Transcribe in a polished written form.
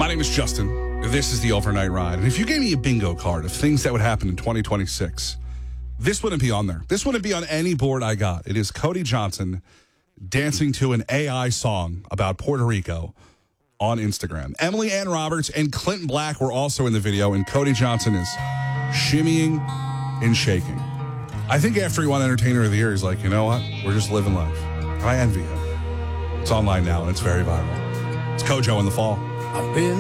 My name is Justin. This is the Overnight Ride. And if you gave me a bingo card of things that would happen in 2026, this wouldn't be on there. This wouldn't be on any board I got. It is Cody Johnson dancing to an AI song about Puerto Rico on Instagram. Emily Ann Roberts and Clinton Black were also in the video, and Cody Johnson is shimmying and shaking. I think after he won Entertainer of the Year, he's like, you know what? We're just living life. And I envy him. It's online now, and it's very viral. It's Kojo in the fall. I've been